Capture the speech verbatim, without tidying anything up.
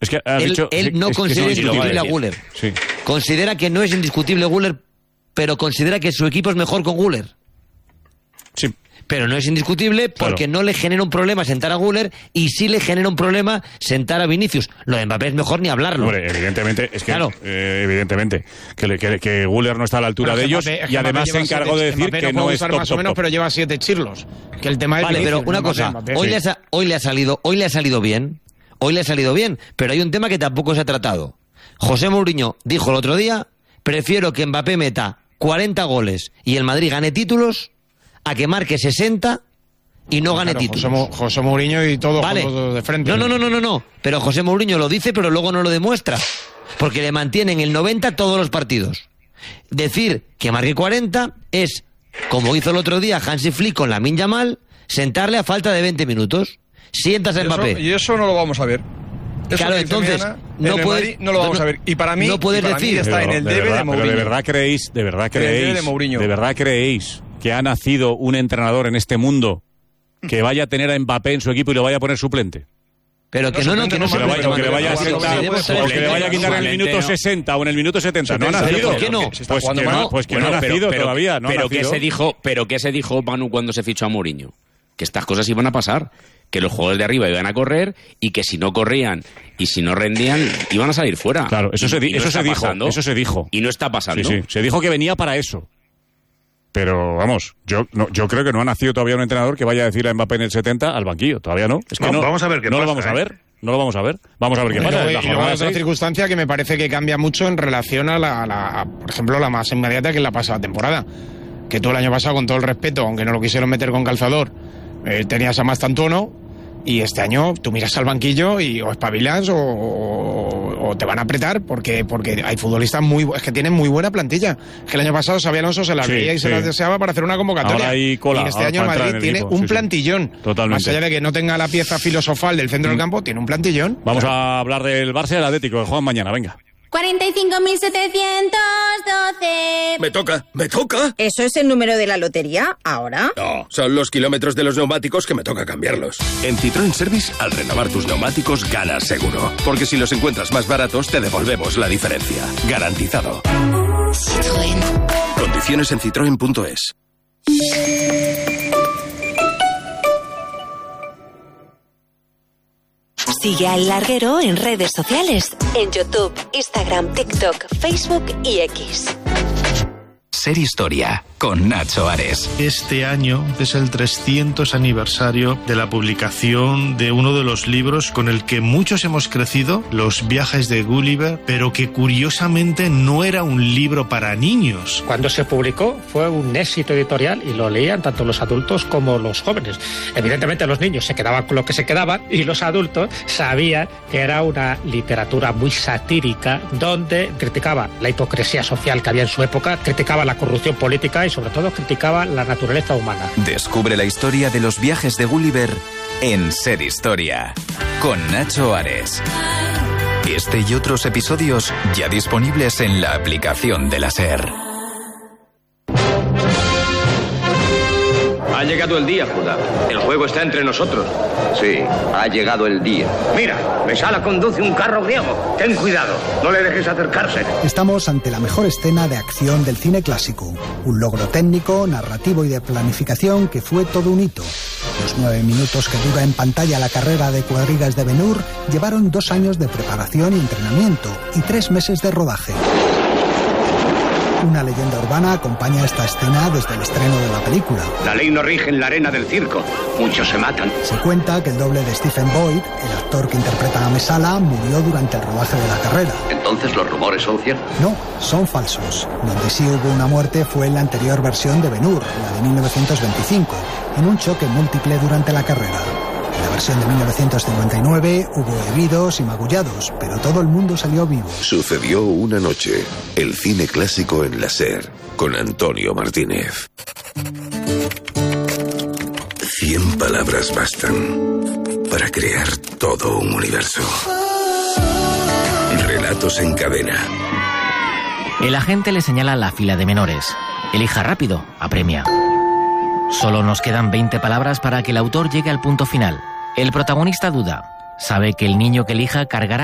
Es que has él, dicho, él es, no es considera que indiscutible a Güler. Sí. Considera que no es indiscutible Güler, pero considera que su equipo es mejor con Güler. Sí. Pero no es indiscutible porque claro. no le genera un problema sentar a Güler y sí le genera un problema sentar a Vinicius. Lo de Mbappé es mejor ni hablarlo. Hombre, evidentemente, es que claro. eh, evidentemente que, que, que Güler no está a la altura bueno, de ellos Mbappé, y además se encargó de decir que no, no es top, más o menos, top. pero lleva siete chirlos. Que el tema es vale, Vinicius, pero una Mbappé, cosa, Mbappé, hoy, sí. le ha, hoy le ha salido, hoy le ha salido bien, hoy le ha salido bien, pero hay un tema que tampoco se ha tratado. José Mourinho dijo el otro día, prefiero que Mbappé meta cuarenta goles y el Madrid gane títulos a que marque sesenta y no gane claro, títulos. José, José Mourinho y todos vale. de frente. No, no, no, no, no, no. Pero José Mourinho lo dice, pero luego no lo demuestra. Porque le mantienen el noventa todos los partidos. Decir que marque cuarenta es, como hizo el otro día Hansi Flick con Lamine Yamal, sentarle a falta de veinte minutos. Sientas a Mbappé. Y eso, y eso no lo vamos a ver. Eso claro, entonces mañana, no, puedes, Madrid, no lo vamos no, a ver. Y para mí, no puedes para decir mí está pero, en el de debe verdad, de Mourinho. Pero de verdad creéis, de verdad creéis, de, de verdad creéis que ha nacido un entrenador en este mundo que vaya a tener a Mbappé en su equipo y lo vaya a poner suplente. Pero que no, no, que no se vaya, o que le vaya a sentar, o que le vaya a quitar en el minuto sesenta o en el minuto setenta. No ha nacido. ¿Por qué no? Pues que no, pues que no ha nacido todavía. Pero qué se dijo, pero qué se dijo Manu cuando se fichó a Mourinho, que estas cosas iban a pasar, que los jugadores de arriba iban a correr y que si no corrían y si no rendían iban a salir fuera. Claro, eso se, no eso se dijo, pasando, eso se dijo. Y no está pasando. Sí, sí, se dijo que venía para eso. Pero vamos, yo no, yo creo que no ha nacido todavía un entrenador que vaya a decir a Mbappé en el setenta al banquillo, todavía no. Es que no, vamos a ver qué no pasa, lo vamos ¿eh? a ver. No lo vamos a ver. Vamos a ver qué y pasa. Luego, en la y luego hay otra seis. circunstancia que me parece que cambia mucho en relación a la, a la a, por ejemplo, la más inmediata, que es la pasada temporada. Que tú el año pasado, con todo el respeto, aunque no lo quisieron meter con calzador, eh, tenías a Mastantuono, y este año tú miras al banquillo y o espabilas o, o, o te van a apretar porque porque hay futbolistas muy es que tienen muy buena plantilla. Es que el año pasado Xabi Alonso se las Sí, veía y sí. se las deseaba para hacer una convocatoria. Ahora hay cola, y este ahora año el para entrar Madrid en el tiene equipo, un sí, sí. plantillón. Totalmente. Más allá de que no tenga la pieza filosofal del centro del campo, tiene un plantillón. Vamos a hablar del Barça y del Atlético, que juegan mañana, venga. cuarenta y cinco mil setecientos doce. Me toca, me toca. ¿Eso es el número de la lotería ahora? No, son los kilómetros de los neumáticos que me toca cambiarlos. En Citroën Service, al renovar tus neumáticos, ganas seguro. Porque si los encuentras más baratos, te devolvemos la diferencia. Garantizado. Citroën. Condiciones en citroen punto es. Sigue al Larguero en redes sociales, en YouTube, Instagram, TikTok, Facebook y X. Ser Historia, con Nacho Ares. Este año es el trescientos aniversario de la publicación de uno de los libros con el que muchos hemos crecido, Los viajes de Gulliver, pero que curiosamente no era un libro para niños. Cuando se publicó fue un éxito editorial y lo leían tanto los adultos como los jóvenes. Evidentemente los niños se quedaban con lo que se quedaban y los adultos sabían que era una literatura muy satírica donde criticaba la hipocresía social que había en su época, criticaba la corrupción política y sobre todo criticaba la naturaleza humana. Descubre la historia de los viajes de Gulliver en Ser Historia, con Nacho Ares. Este y otros episodios ya disponibles en la aplicación de la SER. Ha llegado el día, Judá. El juego está entre nosotros. Sí, ha llegado el día. Mira, Mesala conduce un carro griego. Ten cuidado, no le dejes acercarse. Estamos ante la mejor escena de acción del cine clásico. Un logro técnico, narrativo y de planificación que fue todo un hito. Los nueve minutos que dura en pantalla la carrera de cuadrigas de Ben-Hur llevaron dos años de preparación y entrenamiento y tres meses de rodaje. Una leyenda urbana acompaña esta escena desde el estreno de la película. La ley no rige en la arena del circo. Muchos se matan. Se cuenta que el doble de Stephen Boyd, el actor que interpreta a Mesala, murió durante el rodaje de la carrera. ¿Entonces los rumores son ciertos? No, son falsos. Donde sí hubo una muerte fue en la anterior versión de Ben-Hur, la de mil novecientos veinticinco, en un choque múltiple durante la carrera. En la versión de mil novecientos cincuenta y nueve hubo heridos y magullados, pero todo el mundo salió vivo. Sucedió una noche, el cine clásico en la SER, con Antonio Martínez. Cien palabras bastan para crear todo un universo. Relatos en cadena. El agente le señala la fila de menores. Elija rápido, apremia. Solo nos quedan veinte palabras para que el autor llegue al punto final. El protagonista duda. Sabe que el niño que elija cargará